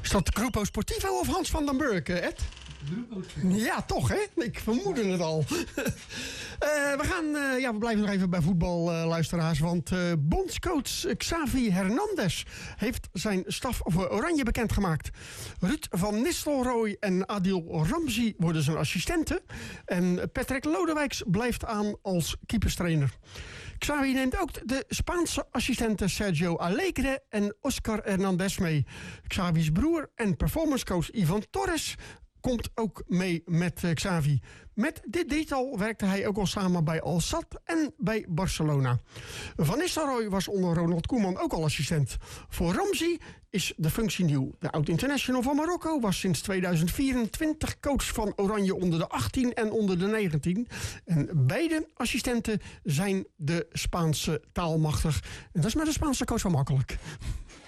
Is dat Grupo Sportivo of Hans van den Burg, Ed? Ja, toch, hè? Ik vermoedde het al. We blijven nog even bij voetbal, luisteraars. Want bondscoach Xavi Hernandez heeft zijn staf voor Oranje bekendgemaakt. Ruud van Nistelrooy en Adil Ramzi worden zijn assistenten. En Patrick Lodewijks blijft aan als keeperstrainer. Xavi neemt ook de Spaanse assistenten Sergio Alegre en Oscar Hernandez mee. Xavi's broer en performancecoach Ivan Torres komt ook mee met Xavi. Met dit drietal werkte hij ook al samen bij Al Sadd en bij Barcelona. Van Nistelrooy was onder Ronald Koeman ook al assistent. Voor Ramzi is de functie nieuw. De oud-international van Marokko was sinds 2024 coach van Oranje onder de 18 en onder de 19. En beide assistenten zijn de Spaanse taal machtig. En dat is met de Spaanse coach wel makkelijk.